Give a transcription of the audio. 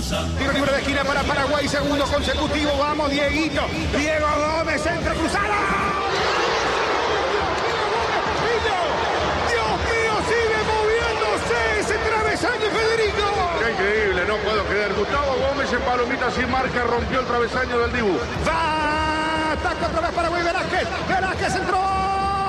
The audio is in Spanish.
Tiro libre de esquina para Paraguay, segundo consecutivo. Vamos, Dieguito. Diego Gómez, centro cruzado. Dios mío, sigue moviéndose ese travesaño, Federico. Qué increíble, no puedo creer. Gustavo Gómez en palomita sin marca, rompió el travesaño del Dibu. Va, ataca otra vez Paraguay, Velázquez entró.